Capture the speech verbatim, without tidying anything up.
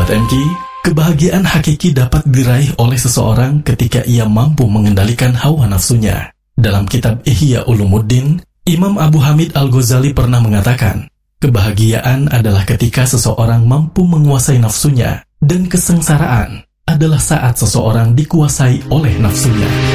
Sahabat M K, kebahagiaan hakiki dapat diraih oleh seseorang ketika ia mampu mengendalikan hawa nafsunya. Dalam kitab Ihya Ulumuddin, Imam Abu Hamid Al-Ghazali pernah mengatakan, kebahagiaan adalah ketika seseorang mampu menguasai nafsunya, dan kesengsaraan adalah saat seseorang dikuasai oleh nafsunya.